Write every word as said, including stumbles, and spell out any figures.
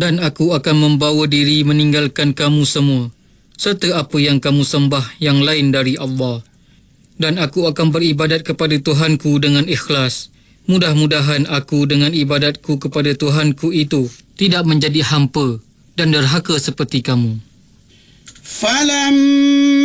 Dan aku akan membawa diri meninggalkan kamu semua, serta apa yang kamu sembah yang lain dari Allah. Dan aku akan beribadat kepada Tuhanku dengan ikhlas. Mudah-mudahan aku dengan ibadatku kepada Tuhanku itu tidak menjadi hampa dan derhaka seperti kamu. Falam